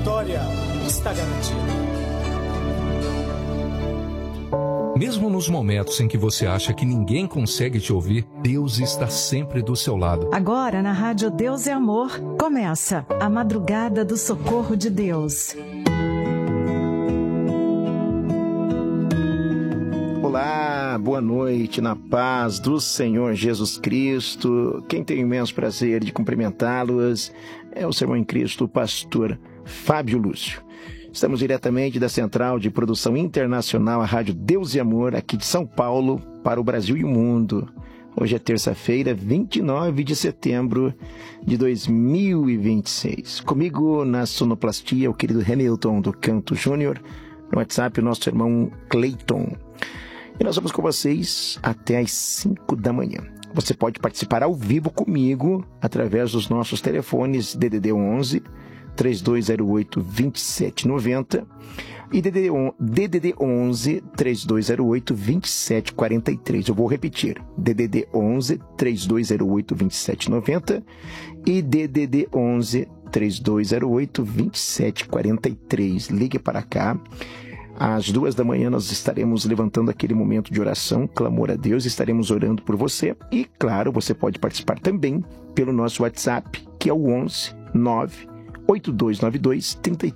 vitória está garantida. Mesmo nos momentos em que você acha que ninguém consegue te ouvir, Deus está sempre do seu lado. Agora, na Rádio Deus é Amor, começa a Madrugada do Socorro de Deus. Olá, boa noite, na paz do Senhor Jesus Cristo. Quem tem o imenso prazer de cumprimentá-los é o seu irmão em Cristo, o pastor Fábio Lúcio. Estamos diretamente da Central de Produção Internacional, a Rádio Deus e Amor, aqui de São Paulo, para o Brasil e o mundo. Hoje é terça-feira, 29 de setembro de 2026. Comigo na sonoplastia, o querido Hamilton do Canto Júnior. No WhatsApp, o nosso irmão Cleiton. E nós vamos com vocês até às 5 da manhã. Você pode participar ao vivo comigo através dos nossos telefones DDD 11 3208 2790 e DDD 11 3208 2743. Eu vou repetir: DDD 11 3208 2790 e DDD 11 3208 2743. Ligue para cá. Às 2 da manhã nós estaremos levantando aquele momento de oração, clamor a Deus, estaremos orando por você. E, claro, você pode participar também pelo nosso WhatsApp, que é o 11 9 8292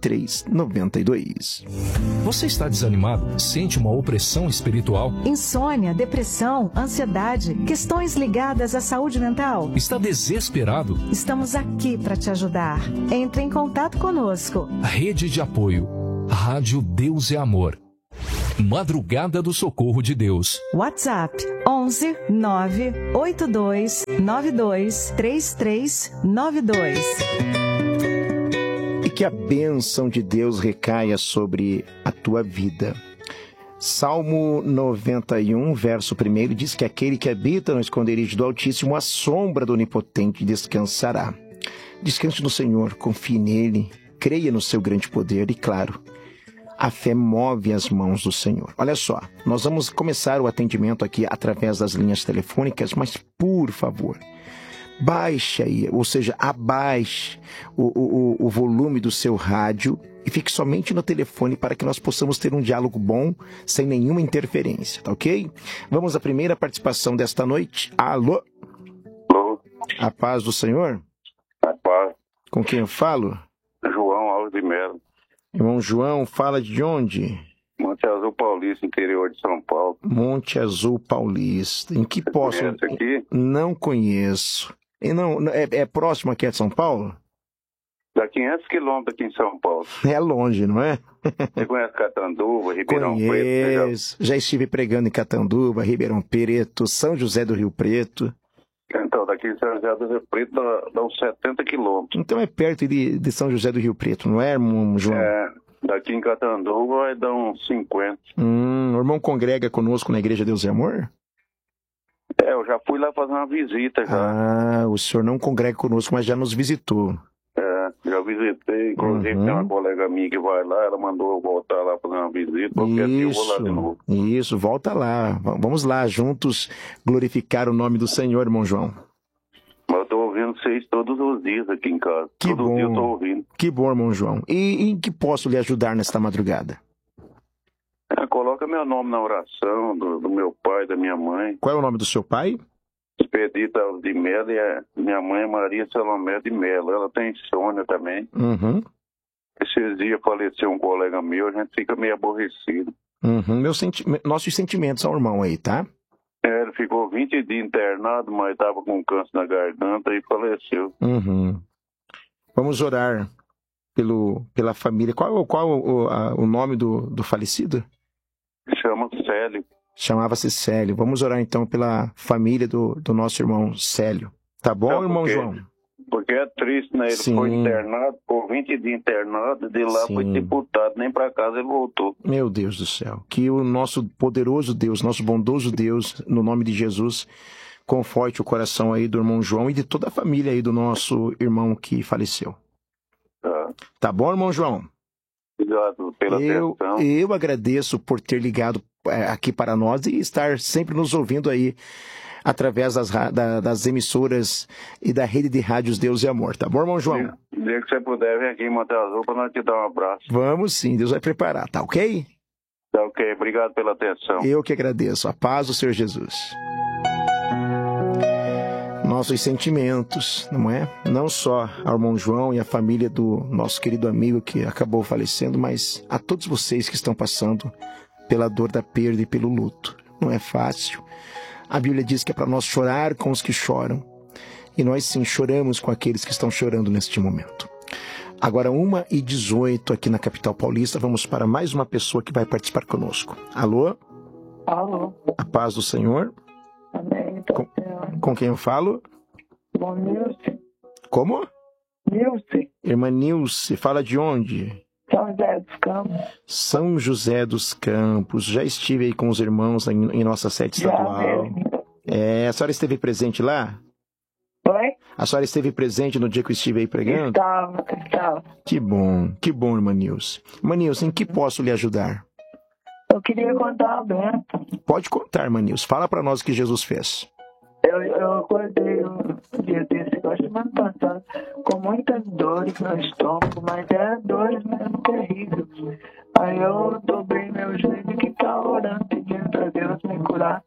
3392. Você está desanimado? Sente uma opressão espiritual? Insônia, depressão, ansiedade, questões ligadas à saúde mental? Está desesperado? Estamos aqui para te ajudar. Entre em contato conosco. Rede de apoio. Rádio Deus é Amor. Madrugada do Socorro de Deus. WhatsApp 11 982 92 3392. E que a bênção de Deus recaia sobre a tua vida. Salmo 91, verso 1, diz que aquele que habita no esconderijo do Altíssimo, à sombra do Onipotente descansará. Descanse no Senhor, confie nele, creia no seu grande poder e, claro, a fé move as mãos do Senhor. Olha só, nós vamos começar o atendimento aqui através das linhas telefônicas, mas, por favor, baixe aí, ou seja, abaixe o volume do seu rádio e fique somente no telefone para que nós possamos ter um diálogo bom, sem nenhuma interferência, tá ok? Vamos à primeira participação desta noite. Alô? Alô? A paz do Senhor? A paz. Com quem eu falo? João Alves de Melo. Irmão João, fala de onde? Monte Azul Paulista, interior de São Paulo. Monte Azul Paulista. Em que posso? Conhece aqui? Não conheço. E não, é próximo aqui de São Paulo? Dá 500 quilômetros aqui em São Paulo. É longe, não é? Você conhece Catanduva, Ribeirão Preto? Conheço. Já estive pregando em Catanduva, Ribeirão Preto, São José do Rio Preto. Então, daqui de São José do Rio Preto dá uns 70 quilômetros. Então é perto de São José do Rio Preto, não é, irmão João? É, daqui em Catanduva vai dar uns 50. O irmão congrega conosco na Igreja Deus e Amor? É, eu já fui lá fazer uma visita já. Ah, o senhor não congrega conosco, mas já nos visitou. É, já visitei, inclusive tem uma colega minha que vai lá, ela mandou eu voltar lá fazer uma visita, porque assim eu vou lá de novo. Isso, volta lá. Vamos lá, juntos glorificar o nome do Senhor, irmão João. Eu tô ouvindo vocês todos os dias aqui em casa. Que Todo bom. dia eu tô ouvindo. Que bom, irmão João. E em que posso lhe ajudar nesta madrugada? Coloca meu nome na oração, do meu pai, da minha mãe. Qual é o nome do seu pai? Expedita de Melo e minha mãe é Maria Salomé de Melo. Ela tem insônia também. Esses dias faleceu um colega meu, a gente fica meio aborrecido. Nossos sentimentos ao irmão aí, tá? É, ele ficou 20 dias internado, mas estava com câncer na garganta e faleceu. Vamos orar pela família. Qual o nome do falecido? Chama Célio. Chamava-se Célio. Vamos orar então pela família do nosso irmão Célio. Tá bom, irmão João? Porque é triste, né? Ele foi internado, por 20 dias internado, de lá foi deputado, nem para casa ele voltou. Meu Deus do céu. Que o nosso poderoso Deus, nosso bondoso Deus, no nome de Jesus, conforte o coração aí do irmão João e de toda a família aí do nosso irmão que faleceu. Tá bom, irmão João? Obrigado pela atenção. Eu agradeço por ter ligado aqui para nós e estar sempre nos ouvindo aí através das emissoras e da rede de rádios Deus e Amor. Tá bom, irmão João? Dia que você puder, vem aqui em Monte Azul para nós te dar um abraço. Vamos sim, Deus vai preparar, tá ok? Tá ok, obrigado pela atenção. Eu que agradeço. A paz do Senhor Jesus. Nossos sentimentos, não é? Não só ao irmão João e a família do nosso querido amigo que acabou falecendo, mas a todos vocês que estão passando pela dor da perda e pelo luto. Não é fácil. A Bíblia diz que é para nós chorar com os que choram. E nós sim choramos com aqueles que estão chorando neste momento. Agora 1h18 aqui na capital paulista, vamos para mais uma pessoa que vai participar conosco. Alô? Alô? A paz do Senhor? Amém. Com quem eu falo? Bom, Nilce. Como? Nilce. Irmã Nilce, fala de onde? São José dos Campos. São José dos Campos. Já estive aí com os irmãos em nossa sede estadual. A senhora esteve presente lá? Oi? A senhora esteve presente no dia que eu estive aí pregando? Estava. Que bom, irmã Nilce. Irmã Nilce, em que posso lhe ajudar? Eu queria contar a benção. Pode contar, irmã Nilce. Fala para nós o que Jesus fez. Eu acordei um dia desse, acho que semana passada, com muitas dores no estômago, mas eram dores mesmo terríveis. Aí eu dobrei meu joelho e estava orando, pedindo para Deus me curar.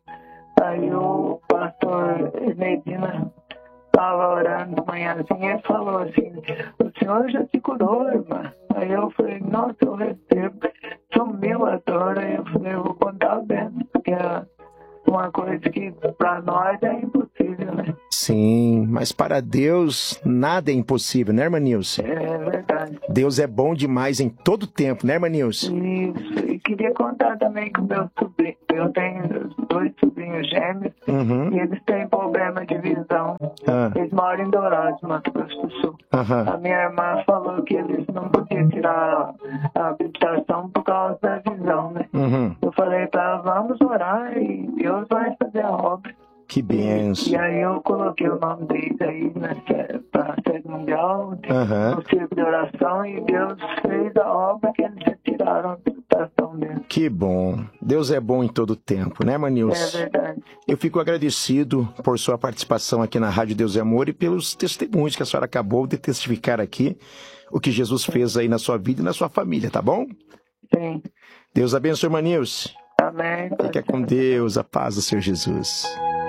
Aí o pastor Medina estava orando de manhãzinha e falou assim: o senhor já se curou, irmã? Aí eu falei: nossa, eu recebo. Sumiu a dor. Aí eu falei: eu vou contar bem, porque é uma coisa que para nós é impossível, né? Sim, mas para Deus nada é impossível, né, irmã Nilce? É verdade. Deus é bom demais em todo tempo, né, irmã Nilce? Isso. E queria contar também com meu sobrinho. Eu tenho 2 sobrinhos gêmeos e eles têm problema de visão. Eles moram em Dourados, Mato Grosso do Sul. A minha irmã falou que eles não podiam tirar a habilitação por causa da visão, né? Eu falei para ela: vamos orar e Deus vai fazer a obra. Que benção. E aí eu coloquei o nome deles aí para a sede mundial, no círculo de oração, e Deus fez a obra que eles retiraram a habilitação deles. Que bom. Deus é bom em todo tempo, né, Manilson? É verdade. Eu fico agradecido por sua participação aqui na Rádio Deus é Amor e pelos testemunhos que a senhora acabou de testificar aqui, o que Jesus fez aí na sua vida e na sua família, tá bom? Sim. Deus abençoe, Manilson. Amém. Fica com Deus, a paz do Senhor Jesus.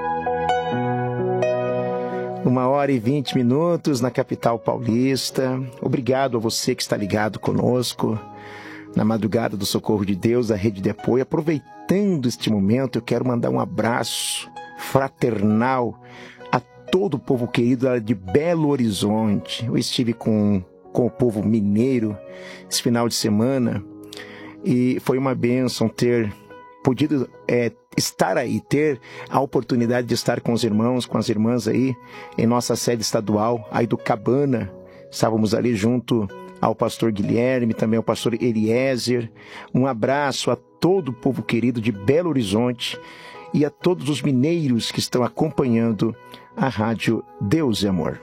1h20 na capital paulista. Obrigado a você que está ligado conosco na madrugada do Socorro de Deus, a rede de apoio. Aproveitando este momento, eu quero mandar um abraço fraternal a todo o povo querido de Belo Horizonte. Eu estive com o povo mineiro esse final de semana e foi uma bênção ter podido estar aí, ter a oportunidade de estar com os irmãos, com as irmãs aí, em nossa sede estadual, aí do Cabana. Estávamos ali junto ao pastor Guilherme, também ao pastor Eliezer. Um abraço a todo o povo querido de Belo Horizonte e a todos os mineiros que estão acompanhando a Rádio Deus e Amor.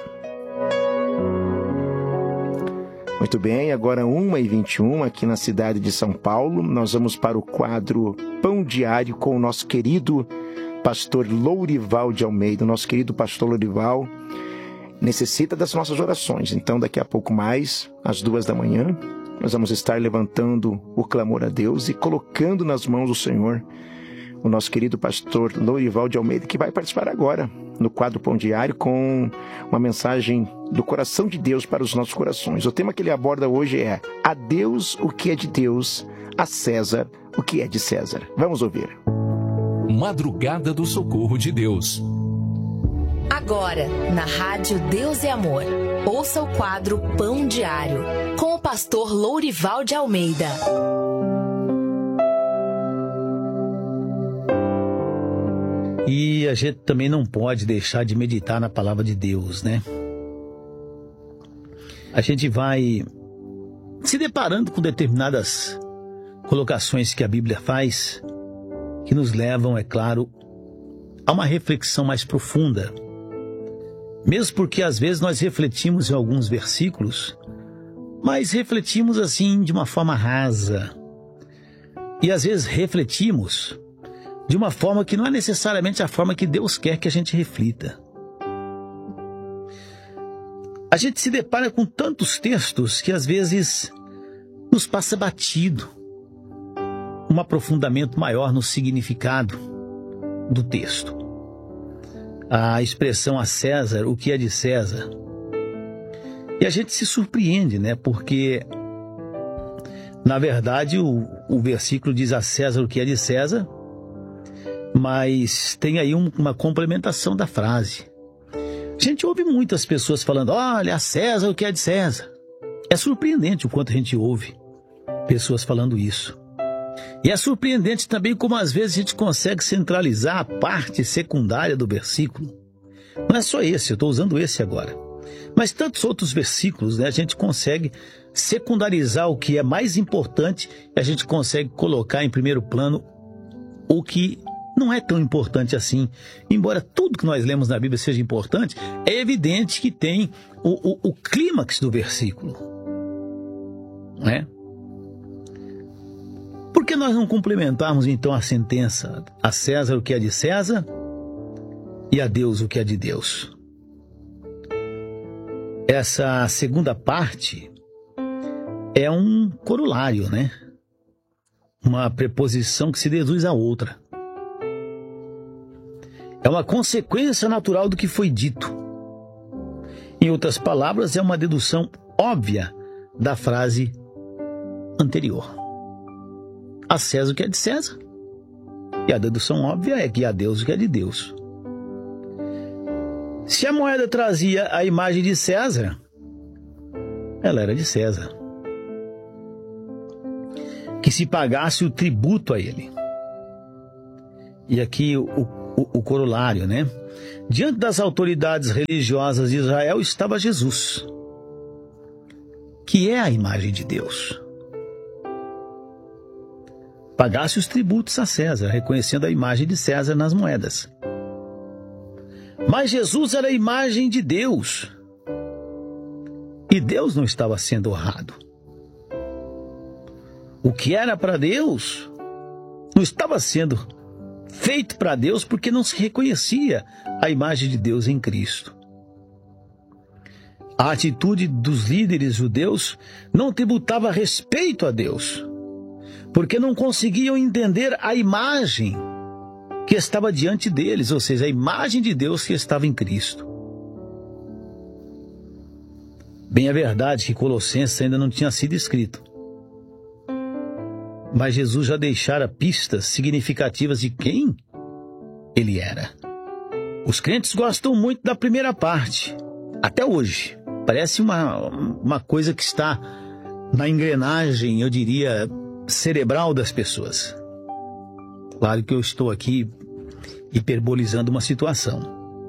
Muito bem, agora 1h21 aqui na cidade de São Paulo. Nós vamos para o quadro Pão Diário com o nosso querido pastor Lourival de Almeida. O nosso querido pastor Lourival necessita das nossas orações. Então, daqui a pouco mais, às 2h, nós vamos estar levantando o clamor a Deus e colocando nas mãos do Senhor o nosso querido pastor Lourival de Almeida, que vai participar agora no quadro Pão Diário com uma mensagem do coração de Deus para os nossos corações. O tema que ele aborda hoje é: a Deus o que é de Deus, a César o que é de César. Vamos ouvir. Madrugada do Socorro de Deus. Agora, na Rádio Deus e Amor, ouça o quadro Pão Diário, com o pastor Lourival de Almeida. E a gente também não pode deixar de meditar na palavra de Deus, né? A gente vai se deparando com determinadas colocações que a Bíblia faz, que nos levam, é claro, a uma reflexão mais profunda. Mesmo porque às vezes nós refletimos em alguns versículos, mas refletimos assim de uma forma rasa. E às vezes refletimos de uma forma que não é necessariamente a forma que Deus quer que a gente reflita. A gente se depara com tantos textos que às vezes nos passa batido um aprofundamento maior no significado do texto. A expressão a César, o que é de César. E a gente se surpreende, né? Porque, na verdade, o versículo diz a César o que é de César, mas tem aí uma complementação da frase. A gente ouve muitas pessoas falando, olha, a César o que é de César. É surpreendente o quanto a gente ouve pessoas falando isso. E é surpreendente também como às vezes a gente consegue centralizar a parte secundária do versículo. Não é só esse, eu estou usando esse agora. Mas tantos outros versículos, né, a gente consegue secundarizar o que é mais importante e a gente consegue colocar em primeiro plano o que não é tão importante assim. Embora tudo que nós lemos na Bíblia seja importante, é evidente que tem o clímax do versículo. Não é? Por que nós não complementarmos então a sentença a César o que é de César e a Deus o que é de Deus? Essa segunda parte é um corolário, né? Uma preposição que se deduz à outra. É uma consequência natural do que foi dito. Em outras palavras, é uma dedução óbvia da frase anterior. A César o que é de César. E a dedução óbvia é que a Deus o que é de Deus. Se a moeda trazia a imagem de César, ela era de César. Que se pagasse o tributo a ele. E aqui o corolário, né? Diante das autoridades religiosas de Israel estava Jesus, que é a imagem de Deus. Pagasse os tributos a César, reconhecendo a imagem de César nas moedas. Mas Jesus era a imagem de Deus. E Deus não estava sendo honrado. O que era para Deus não estava sendo feito para Deus porque não se reconhecia a imagem de Deus em Cristo. A atitude dos líderes judeus não tributava respeito a Deus, porque não conseguiam entender a imagem que estava diante deles, ou seja, a imagem de Deus que estava em Cristo. Bem é verdade que Colossenses ainda não tinha sido escrito, mas Jesus já deixara pistas significativas de quem ele era. Os crentes gostam muito da primeira parte, até hoje. Parece uma coisa que está na engrenagem, eu diria, cerebral das pessoas. Claro que eu estou aqui hiperbolizando uma situação.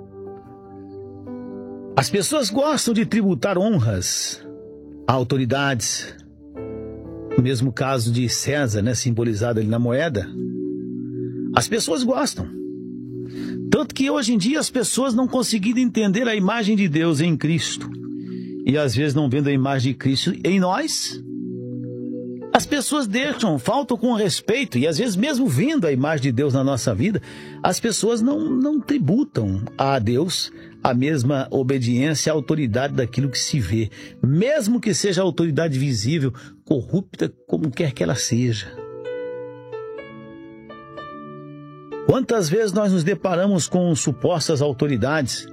As pessoas gostam de tributar honras a autoridades. No mesmo caso de César, né, simbolizado ali na moeda. As pessoas gostam. Tanto que hoje em dia as pessoas não conseguiram entender a imagem de Deus em Cristo. E às vezes não vendo a imagem de Cristo em nós. As pessoas faltam com respeito, e às vezes mesmo vendo a imagem de Deus na nossa vida, as pessoas não tributam a Deus a mesma obediência, a autoridade daquilo que se vê, mesmo que seja a autoridade visível, corrupta, como quer que ela seja. Quantas vezes nós nos deparamos com supostas autoridades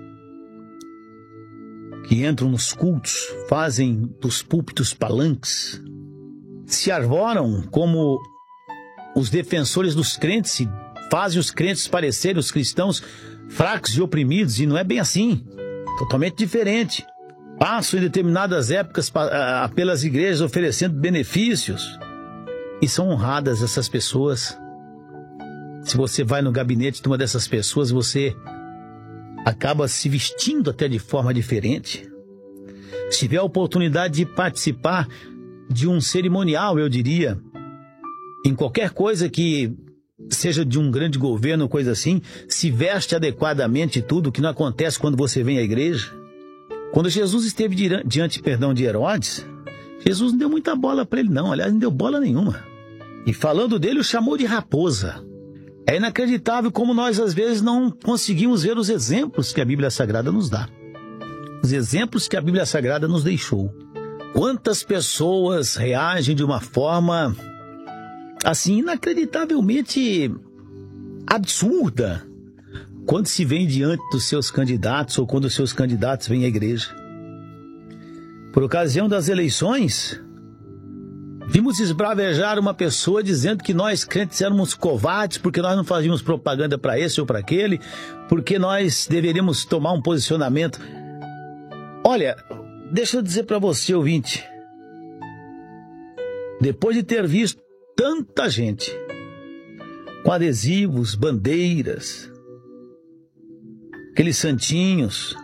que entram nos cultos, fazem dos púlpitos palanques, se arvoram como os defensores dos crentes e fazem os crentes parecerem, os cristãos, fracos e oprimidos, e não é bem assim, totalmente diferente. Passam em determinadas épocas pelas igrejas oferecendo benefícios e são honradas essas pessoas. Se você vai no gabinete de uma dessas pessoas, você acaba se vestindo até de forma diferente. Se tiver a oportunidade de participar de um cerimonial, eu diria, em qualquer coisa que seja de um grande governo, coisa assim, se veste adequadamente tudo, que não acontece quando você vem à igreja. Quando Jesus esteve diante de Herodes, Jesus não deu muita bola para ele não, aliás, não deu bola nenhuma. E falando dele, o chamou de raposa. É inacreditável como nós, às vezes, não conseguimos ver os exemplos que a Bíblia Sagrada nos dá. Os exemplos que a Bíblia Sagrada nos deixou. Quantas pessoas reagem de uma forma, assim, inacreditavelmente absurda quando se vem diante dos seus candidatos ou quando os seus candidatos vêm à igreja. Por ocasião das eleições, vimos esbravejar uma pessoa dizendo que nós crentes éramos covardes porque nós não fazíamos propaganda para esse ou para aquele, porque nós deveríamos tomar um posicionamento. Olha, deixa eu dizer para você, ouvinte, depois de ter visto tanta gente com adesivos, bandeiras, aqueles santinhos,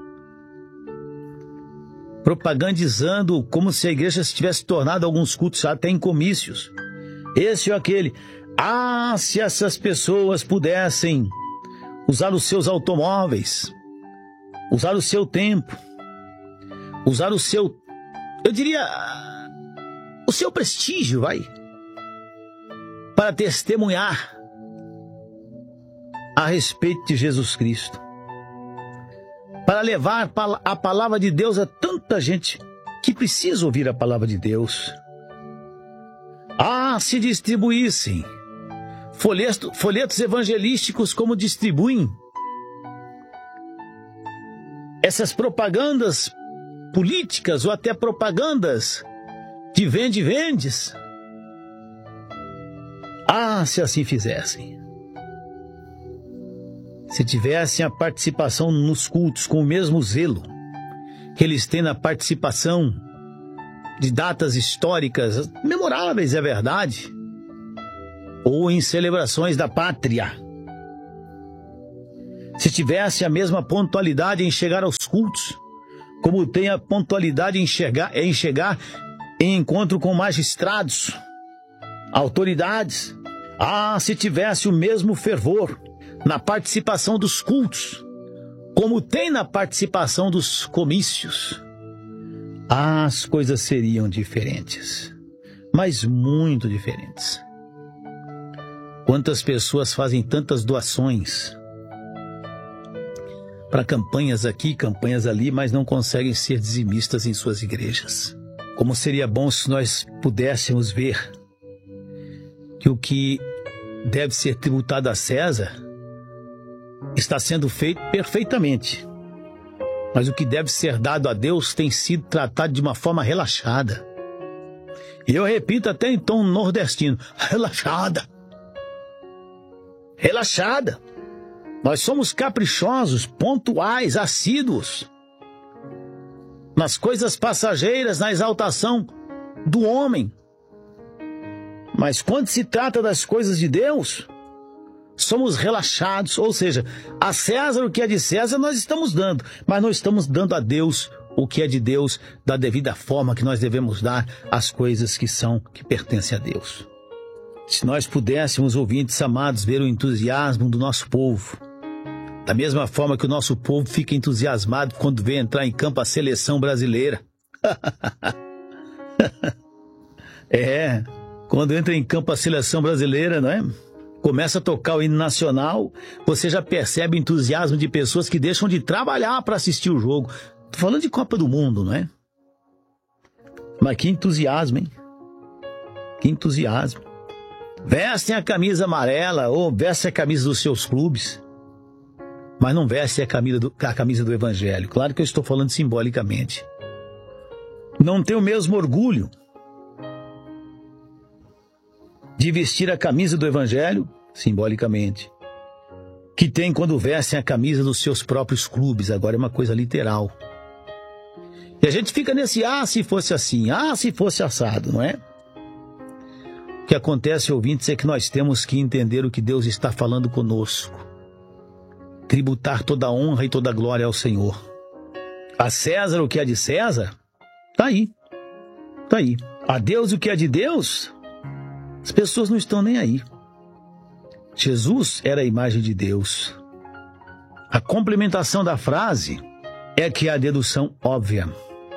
propagandizando como se a igreja se tivesse tornado alguns cultos até em comícios, esse ou aquele. Ah, se essas pessoas pudessem usar os seus automóveis, usar o seu tempo, usar o seu, eu diria, o seu prestígio, para testemunhar a respeito de Jesus Cristo, para levar a palavra de Deus a tanta gente que precisa ouvir a palavra de Deus. Ah, se distribuíssem folhetos evangelísticos como distribuem essas propagandas políticas ou até propagandas de vende-vendes. Ah, se assim fizessem. Se tivessem a participação nos cultos com o mesmo zelo que eles têm na participação de datas históricas memoráveis, é verdade, ou em celebrações da pátria. Se tivesse a mesma pontualidade em chegar aos cultos, como tem a pontualidade em chegar em encontro com magistrados, autoridades. Ah, se tivesse o mesmo fervor na participação dos cultos, como tem na participação dos comícios, as coisas seriam diferentes, mas muito diferentes. Quantas pessoas fazem tantas doações para campanhas aqui, campanhas ali, mas não conseguem ser dizimistas em suas igrejas. Como seria bom se nós pudéssemos ver que o que deve ser tributado a César está sendo feito perfeitamente, mas o que deve ser dado a Deus tem sido tratado de uma forma relaxada. E eu repito até em tom nordestino, relaxada. Relaxada. Nós somos caprichosos, pontuais, assíduos nas coisas passageiras, na exaltação do homem. Mas quando se trata das coisas de Deus, somos relaxados, ou seja, a César o que é de César nós estamos dando, mas não estamos dando a Deus o que é de Deus da devida forma que nós devemos dar às coisas que pertencem a Deus. Se nós pudéssemos, ouvintes amados, ver o entusiasmo do nosso povo, da mesma forma que o nosso povo fica entusiasmado quando vê entrar em campo a seleção brasileira. Quando entra em campo a seleção brasileira, não é? Começa a tocar o hino nacional, você já percebe o entusiasmo de pessoas que deixam de trabalhar para assistir o jogo. Tô falando de Copa do Mundo, não é? Mas que entusiasmo, hein? Que entusiasmo. Vestem a camisa amarela ou vestem a camisa dos seus clubes, mas não vestem a camisa do Evangelho. Claro que eu estou falando simbolicamente. Não tem o mesmo orgulho de vestir a camisa do Evangelho, simbolicamente, que tem quando vestem a camisa dos seus próprios clubes. Agora é uma coisa literal. E a gente fica nesse, se fosse assim, se fosse assado, não é? O que acontece, ouvintes, é que nós temos que entender o que Deus está falando conosco. Tributar toda a honra e toda a glória ao Senhor. A César o que é de César, tá aí. Tá aí. A Deus o que é de Deus, as pessoas não estão nem aí. Jesus era a imagem de Deus. A complementação da frase é que é a dedução óbvia,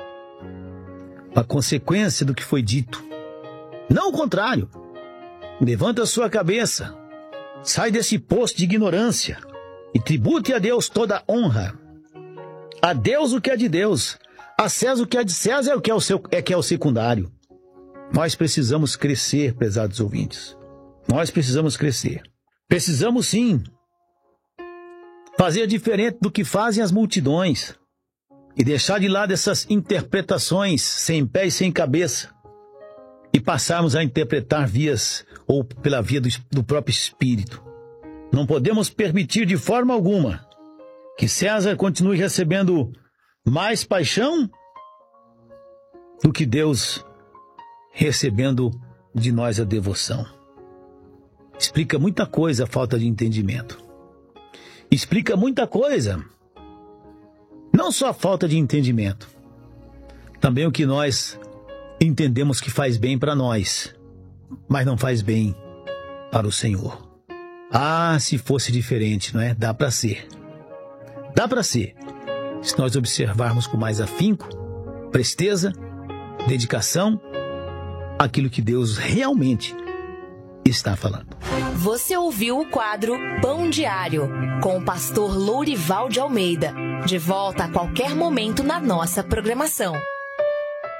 a consequência do que foi dito. Não o contrário. Levanta a sua cabeça, Sai desse posto de ignorância e tribute a Deus toda a honra. A Deus o que é de Deus, a César o que é de César é o secundário. Nós precisamos crescer, prezados ouvintes. Nós precisamos crescer. Precisamos sim fazer diferente do que fazem as multidões e deixar de lado essas interpretações sem pé e sem cabeça e passarmos a interpretar pela via do próprio Espírito. Não podemos permitir de forma alguma que César continue recebendo mais paixão do que Deus recebendo de nós a devoção. Explica muita coisa a falta de entendimento. Explica muita coisa. Não só a falta de entendimento, também o que nós entendemos que faz bem para nós, mas não faz bem para o Senhor. Ah, se fosse diferente, não é? Dá para ser. Dá para ser. Se nós observarmos com mais afinco, presteza, dedicação, aquilo que Deus realmente está falando. Você ouviu o quadro Pão Diário, com o pastor Lourival de Almeida. De volta a qualquer momento na nossa programação.